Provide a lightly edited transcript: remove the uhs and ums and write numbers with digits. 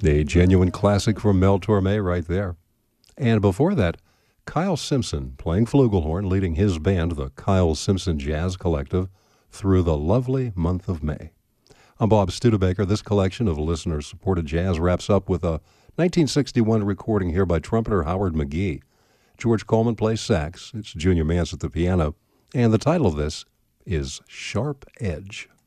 A genuine classic from Mel Torme right there. And before that, Kyle Simpson playing flugelhorn, leading his band, the Kyle Simpson Jazz Collective, through the lovely month of May. I'm Bob Studebaker. This collection of listener-supported jazz wraps up with a 1961 recording here by trumpeter Howard McGhee. George Coleman plays sax. It's Junior Mance at the piano. And the title of this is Sharp Edge.